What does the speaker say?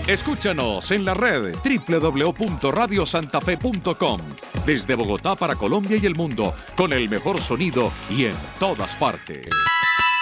Escúchanos en la red www.radiosantafe.com. Desde Bogotá para Colombia y el mundo, con el mejor sonido y en todas partes.